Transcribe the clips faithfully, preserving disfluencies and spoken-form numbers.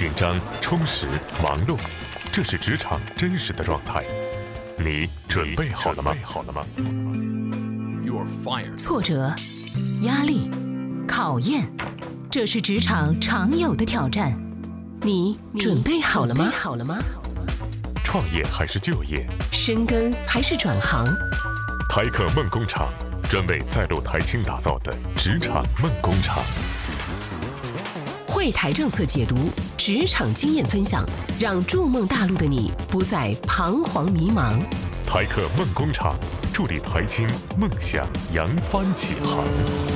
紧张、充实、忙碌，这是职场真实的状态。你准备好了吗？好了吗？ 挫折、压力、考验，这是职场常有的挑战。你准备好了吗？好了吗？ 创业还是就业？ 深耕还是转行？ 台客梦工厂，专为在路台青打造的职场梦工厂。 汇台政策解读，职场经验分享，让筑梦大陆的你不再彷徨迷茫。 台客梦工厂，助力台青梦想扬帆起航。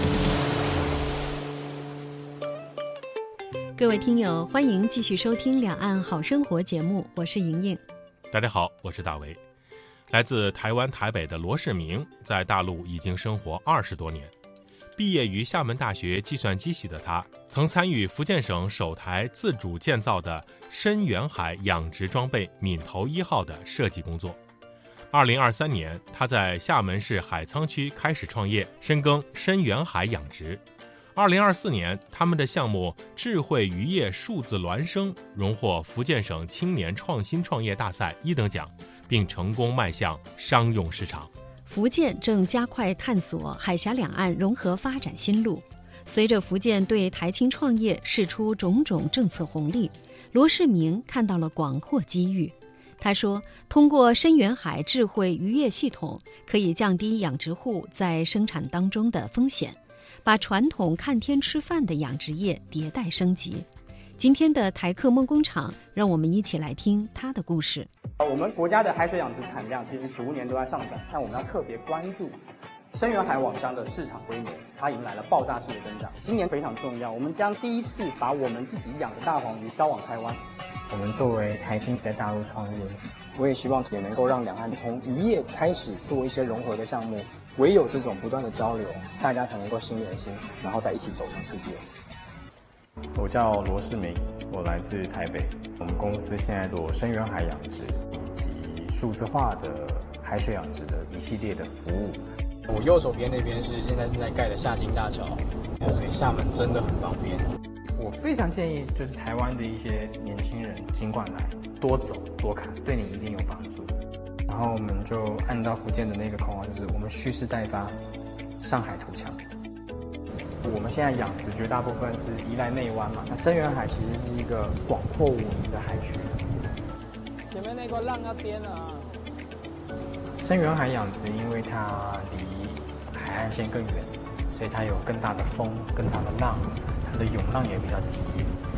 各位听友，欢迎继续收听《两岸好生活》节目，我是莹莹。 大家好，我是大为。来自台湾台北的罗世明，在大陆已经生活二十多年。毕业于厦门大学计算机系的他，曾参与福建省首台自主建造的深远海养殖装备闽头一号的设计工作。二零二三年，他在厦门市海沧区开始创业，深耕深远海养殖。二零二四年，他们的项目智慧渔业数字孪生荣获福建省青年创新创业大赛一等奖，并成功迈向商用市场。 福建正加快探索海峡两岸融合发展新路。随着福建对台青创业释出种种政策红利，罗世明看到了广阔机遇。他说，通过深远海智慧渔业系统，可以降低养殖户在生产当中的风险，把传统看天吃饭的养殖业迭代升级。今天的台客梦工厂，让我们一起来听他的故事。 我们国家的海水养殖产量其实逐年都在上涨，但我们要特别关注深远海网箱的市场规模，它迎来了爆炸式的增长。今年非常重要，我们将第一次把我们自己养的大黄鱼销往台湾。 我们作为台青在大陆创业， 我也希望也能够让两岸从渔业开始做一些融合的项目，唯有这种不断的交流，大家才能够心连心，然后再一起走向世界。 我叫罗世明，我来自台北。我们公司现在做深远海养殖以及数字化的海水养殖的一系列的服务。 我右手边那边是现在正在盖的厦金大桥，所以厦门真的很方便。 我非常建议，就是台湾的一些年轻人尽管来，多走多看，对你一定有帮助。然后我们就按照福建的那个口号，就是我们蓄势待发，上海图强。我们现在养殖绝大部分是依赖内湾嘛，那深远海其实是一个广阔无垠的海区。 前面那个浪要颠了啊！ 深远海养殖因为它离海岸线更远，所以它有更大的风、更大的浪，它的涌浪也比较急。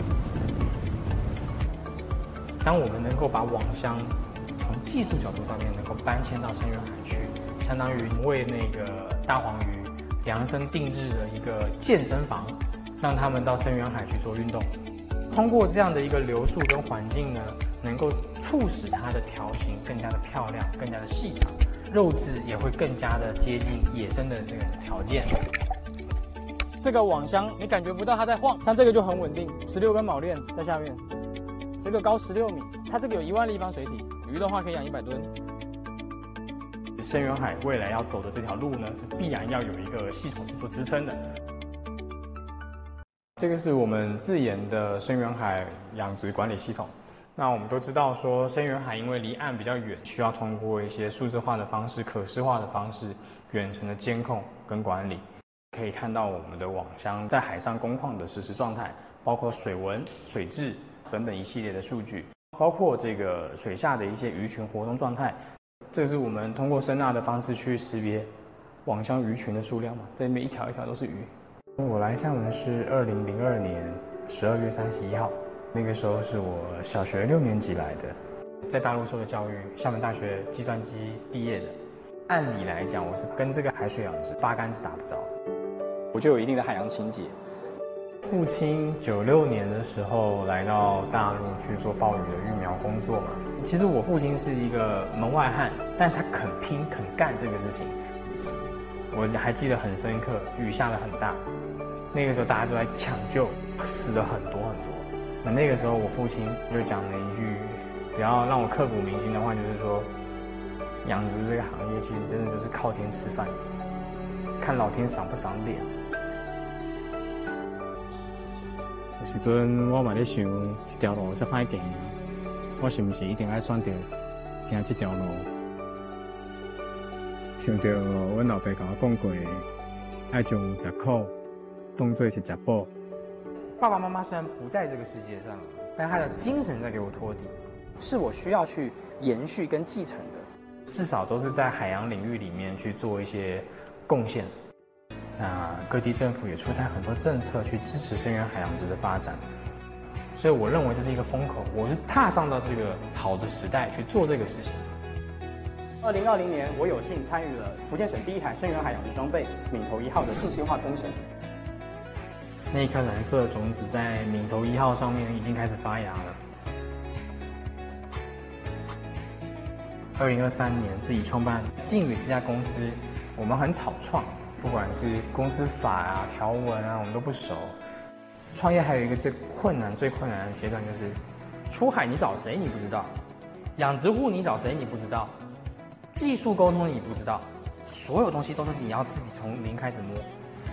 当我们能够把网箱从技术角度上面能够搬迁到深远海区，相当于为那个大黄鱼量身定制的一个健身房，让他们到深远海去做运动。通过这样的一个流速跟环境呢，能够促使它的条形更加的漂亮，更加的细长，肉质也会更加的接近野生的这个条件。 这个网箱你感觉不到它在晃，像这个就很稳定，十六根铆链在下面，这个高十六米，它这个有一万立方水体，鱼的话可以养一百吨。 深远海未来要走的这条路呢，是必然要有一个系统去做支撑的。这个是我们自研的深远海养殖管理系统。那我们都知道说，深远海因为离岸比较远，需要通过一些数字化的方式、可视化的方式，远程的监控跟管理。可以看到我们的网箱在海上工况的实时状态，包括水温、水质等等一系列的数据，包括这个水下的一些鱼群活动状态。这是我们通过声呐的方式去识别网箱鱼群的数量嘛，这里面一条一条都是鱼。我来厦门是二零零二年十二月三十一号，那个时候是我小学六年级来的，在大陆受的教育，厦门大学计算机毕业的。按理来讲，我是跟这个海水养殖八竿子打不着， 我就有一定的海洋情结。 父亲九六年的时候来到大陆去做鲍鱼的育苗工作嘛。其实我父亲是一个门外汉，但他肯拼肯干这个事情。我还记得很深刻，雨下得很大，那个时候大家都在抢救，死了很多很多。那那个时候我父亲就讲了一句比较让我刻骨铭心的话，就是说，养殖这个行业其实真的就是靠天吃饭，看老天赏不赏脸。 有时阵我嘛咧想，这条路遮歹行，我是毋是一定爱选择行这条路？想到阮老爸甲我讲过，爱将食苦当作是食补。 爸爸妈妈虽然不在这个世界上，但他的精神在给我托底，是我需要去延续跟继承的。 至少都是在海洋领域里面去做一些贡献。那各地政府也出台很多政策去支持深远海洋植的发展，所以我认为这是一个风口，我是踏上到这个好的时代去做这个事情。 二零二零年，我有幸参与了福建省第一台深远海洋植装备闽头一号的信息化工程。 那一颗蓝色的种子在闽头一号上面已经开始发芽了。二零二三年自己创办靖宇这家公司，我们很草创，不管是公司法啊、条文啊，我们都不熟。创业还有一个最困难、最困难的阶段就是出海，你找谁你不知道；养殖户你找谁你不知道；技术沟通你不知道，所有东西都是你要自己从零开始摸。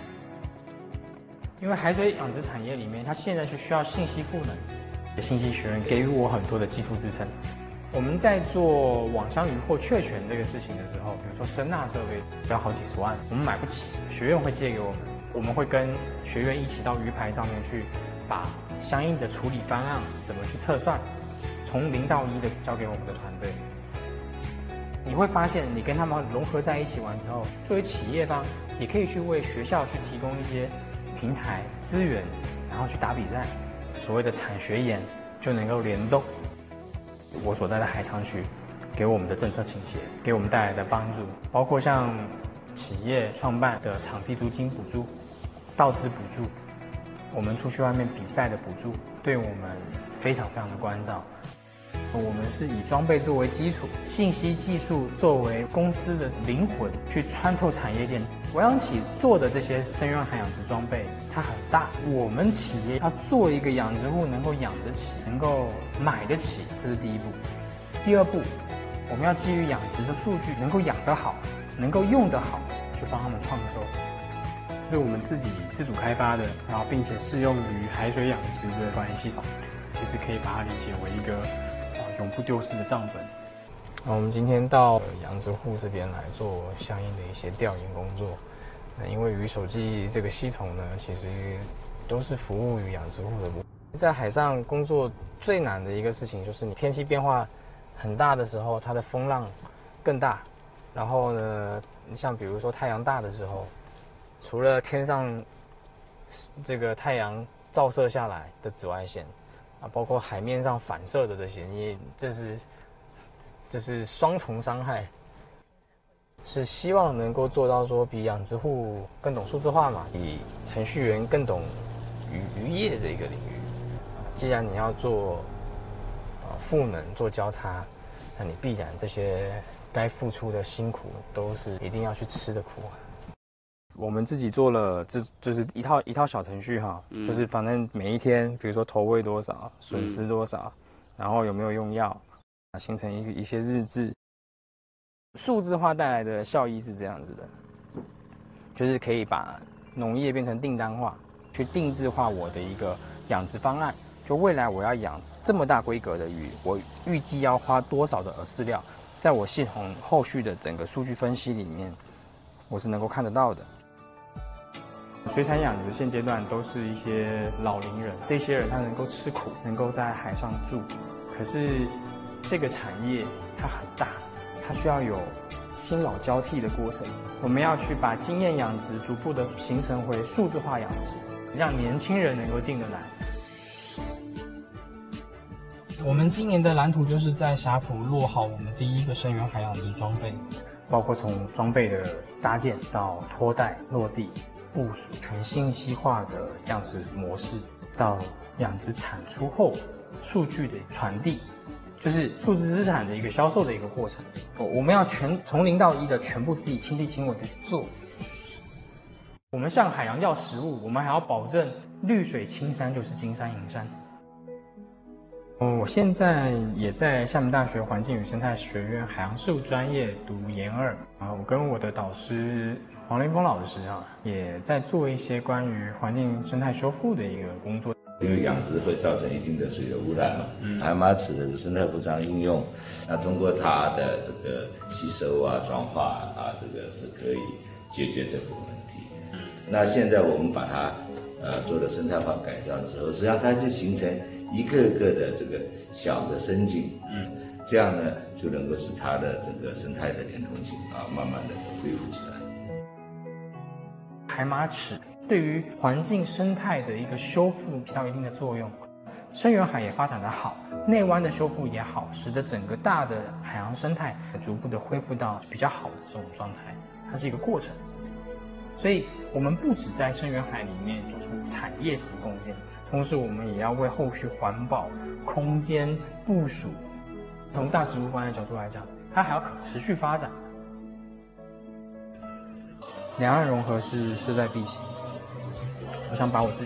因为海水养殖产业里面，它现在是需要信息赋能，信息学院给予我很多的技术支撑。我们在做网箱鱼获确权这个事情的时候，比如说声纳设备要好几十万，我们买不起，学院会借给我们，我们会跟学院一起到鱼排上面去，把相应的处理方案怎么去测算，从零到一的交给我们的团队。你会发现，你跟他们融合在一起完之后，作为企业方，也可以去为学校去提供一些平台资源，然后去打比赛，所谓的产学研就能够联动。我所在的海厂区给我们的政策倾斜，给我们带来的帮助，包括像企业创办的场地租金补助、道资补助，我们出去外面比赛的补助，对我们非常非常的关照。我们是以装备作为基础，信息技术作为公司的灵魂，去穿透产业链。我央企做的这些深远海洋植装备，它很大，我们企业要做一个养殖户能够养得起，能够买得起，这是第一步。第二步，我们要基于养殖的数据，能够养得好，能够用得好，去帮他们创收。这是我们自己自主开发的，然后并且适用于海水养殖的管理系统，其实可以把它理解为一个永不丢失的账本。 我们今天到养殖户这边来做相应的一些调研工作。那因为鱼手记这个系统呢，其实都是服务于养殖户的。在海上工作最难的一个事情就是你天气变化很大的时候，它的风浪更大。然后呢，像比如说太阳大的时候，除了天上这个太阳照射下来的紫外线啊，包括海面上反射的这些，你这是这是双重伤害。是希望能够做到说，比养殖户更懂数字化嘛，比程序员更懂渔渔业这个领域。既然你要做呃赋能、做交叉，那你必然这些该付出的辛苦都是一定要去吃的苦啊。我们自己做了，这就是一套一套小程序哈，嗯、就是反正每一天，比如说投喂多少，损失多少，嗯、然后有没有用药，形成一个一些日志。数字化带来的效益是这样子的，就是可以把农业变成订单化，去定制化我的一个养殖方案。就未来我要养这么大规格的鱼，我预计要花多少的饵饲料，在我系统后续的整个数据分析里面，我是能够看得到的。 水产养殖现阶段都是一些老龄人，这些人他能够吃苦，能够在海上住，可是这个产业它很大。它需要有新老交替的过程，我们要去把经验养殖逐步的形成回数字化养殖，让年轻人能够进得来。 我们今年的蓝图就是在霞浦落好我们第一个深远海洋植装备， 包括从装备的搭建到拖带、落地、部署，全信息化的养殖模式，到养殖产出后数据的传递。就是数字资产的一个销售的一个过程，我们要全从零到一的全部自己亲力亲为的去做。我们向海洋要食物，我们还要保证绿水青山就是金山银山。我现在也在厦门大学环境与生态学院海洋事务专业读研二啊，我跟我的导师黄林峰老师啊，也在做一些关于环境生态修复的一个工作。 因为养殖会造成一定的水的污染嘛，嗯，海马齿的生态服装应用，那通过它的这个吸收啊、转化啊，这个是可以解决这个问题。嗯，那现在我们把它呃做了生态化改造之后，实际上它就形成一个个的这个小的生境，嗯，这样呢就能够使它的这个生态的连通性啊，慢慢的恢复起来。 海马齿对于环境生态的一个修复起到一定的作用，深远海也发展得好，内湾的修复也好，使得整个大的海洋生态逐步的恢复到比较好的这种状态，它是一个过程。所以我们不只在深远海里面做出产业上的贡献，同时我们也要为后续环保、空间部署，从大植物观的角度来讲，它还要可持续发展。两岸融合是势在必行。我想把我自己